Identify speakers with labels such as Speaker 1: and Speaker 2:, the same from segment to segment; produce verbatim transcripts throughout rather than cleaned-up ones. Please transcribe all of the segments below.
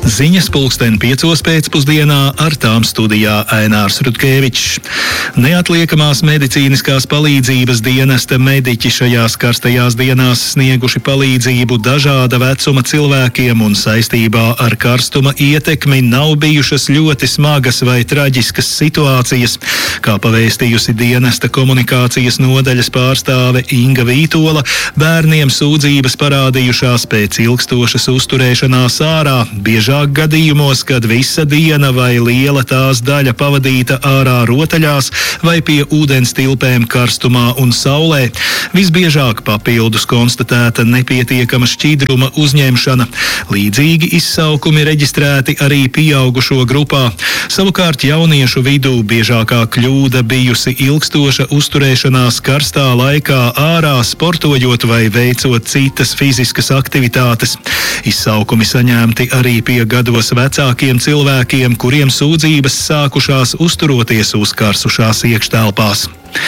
Speaker 1: Ziņas pulksten piecos pēcpusdienā, ar tām studijā Ainārs Rutkevičs. Neatliekamās medicīniskās palīdzības dienesta mediķi šajās karstajās dienās snieguši palīdzību dažāda vecuma cilvēkiem, un saistībā ar karstuma ietekmi nav bijušas ļoti smagas vai traģiskas situācijas. Kā pavēstījusi dienesta komunikācijas nodaļas pārstāve Inga Vītola, bērniem sūdzības parādījušās pēc ilgstošas uzturēšanās ārā, biežāk gadījumos, kad visa diena vai liela tās daļa pavadīta ārā rotaļās vai pie ūdens tilpēm karstumā un saulē. Visbiežāk papildus konstatēta nepietiekama šķidruma uzņemšana. Līdzīgi izsaukumi reģistrēti arī pieaugušo grupā. Savukārt jauniešu vidū biežākā kļūda bijusi ilgstoša uzturēšanās karstā laikā ārā, sportojot vai veicot citas fiziskas aktivitātes. Izsaukumi saņemti arī pie gados vecākiem cilvēkiem, kuriem sūdzības sākušās uzturoties uzkarsušās iekštelpās.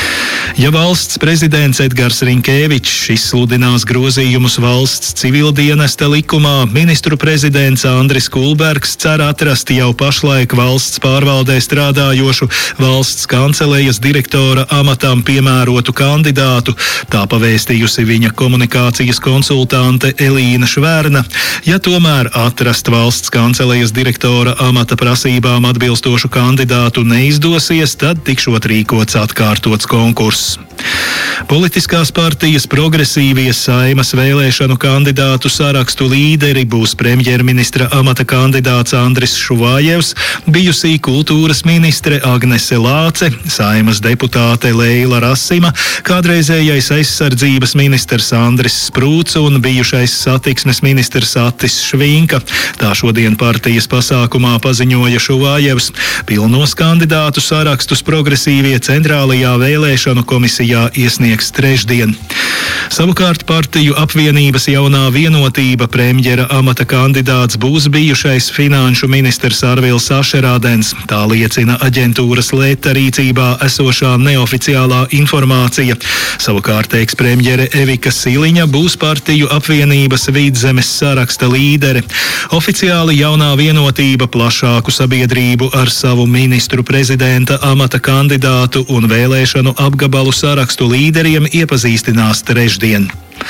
Speaker 1: Ja valsts prezidents Edgars Rinkēvičs izsludinās grozījumus valsts civildienesta likumā, ministru prezidents Andris Kulbergs cer atrast jau pašlaik valsts pārvaldē strādājošu valsts kancelejas direktora amatam piemērotu kandidātu, tā pavēstījusi viņa komunikācijas konsultante Elīna Švērna. Ja tomēr atrast valsts kancelejas direktora amata prasībām atbilstošu kandidātu neizdosies, tad tikšot rīkots atkārtots konkurss. Politiskās partijas Progresīvie Saeimas vēlēšanu kandidātu sarakstu līderi būs premjerministra amata kandidāts Andris Šuvājevs, bijusī kultūras ministre Agnese Lāce, Saeimas deputāte Leila Rasima, kādreizējais aizsardzības ministrs Andris Sprūts un bijušais satiksmes ministrs Atis Švinka. Tā šodien partijas pasākumā paziņoja Šuvājevs. Pilnos kandidātu sarakstus Progresīvie centrālajā vēlēšanu komisijā iesniegs trešdien. Savukārt partiju apvienības jaunā vienotība premjera amata kandidāts būs bijušais finanšu ministrs Arvils Ašerādens. Tā liecina aģentūras Leta rīcībā esošā neoficiālā informācija. Savukārt ekspremjere Evika Siliņa būs partiju apvienības Vidzemes saraksta līdere. Oficiāli jaunā vienotība plašāku sabiedrību ar savu ministru prezidenta amata kandidātu un vēlēšanu apgabalu sarakstu līderiem iepazīstinās trešdien.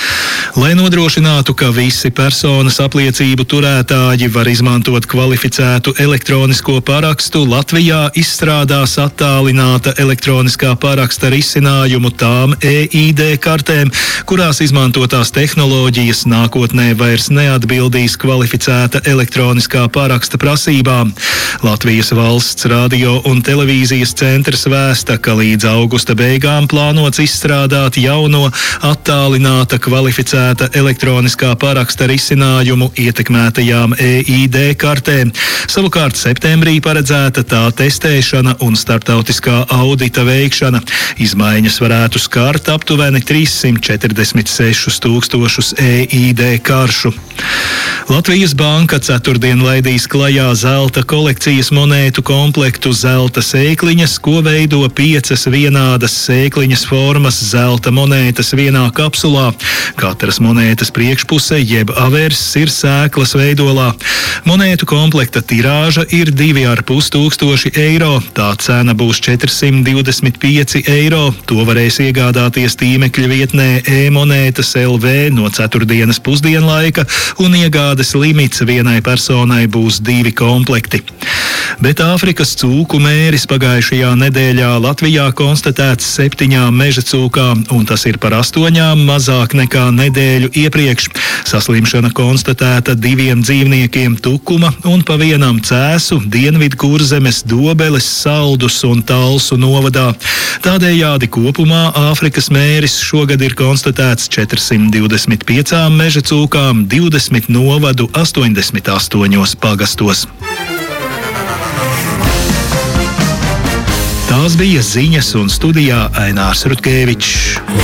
Speaker 1: Lai nodrošinātu, ka visi personas apliecību turētāji var izmantot kvalificētu elektronisko parakstu, Latvijā izstrādās attālināta elektroniskā paraksta risinājumu tām E I D kartēm, kurās izmantotās tehnoloģijas nākotnē vairs neatbildīs kvalificēta elektroniskā paraksta prasībām. Latvijas valsts radio un televīzijas centrs vēsta, ka līdz augusta beigām plānots izstrādāt jauno attālināta kvalificēta elektroniskā paraksta risinājumu ietekmētajām E I D kartēm. Savukārt septembrī paredzēta tā testēšana un starptautiskā audita veikšana. Izmaiņas varētu skart aptuveni trīssimt četrdesmit sešus tūkstošus E I D karšu. Latvijas banka ceturtdien laidīs klajā zelta kolekcijas monētu komplektu zelta sēkliņas, ko veido piecas vienādas sēkliņas formas zelta monētas vienā kapsulā. Katras monētas priekšpuse jeb averss ir sēklas veidolā. Monētu komplekta tirāža ir divi ar pus tūkstoši eiro. Tā cena būs četrsimt divdesmit pieci eiro. To varēs iegādāties tīmekļa vietnē e-monētas L V no ceturtdienas pusdienlaika, un iegādes limits vienai personai būs divi komplekti. Bet Āfrikas cūku mēris pagājušajā nedēļā Latvijā konstatēts septiņām meža cūkām, un tas ir par astoņām mazāk nekā nedēļu iepriekš. Saslimšana konstatēta diviem dzīvniekiem Tukuma un pa vienam Cēsu, Dienvidkurzemes, Dobeles, Saldus un Talsu novadā. Tādējādi kopumā Āfrikas mēris šogad ir konstatēts četrsimt divdesmit piecām meža cūkām, divdesmit novadu, astoņdesmit astoņos pagastos. Tās bija ziņas, un studijā Ainārs Rutkevičs.